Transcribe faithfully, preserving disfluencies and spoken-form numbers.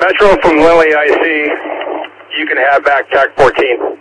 Metro from Lily, I C. You can have back T A C fourteen.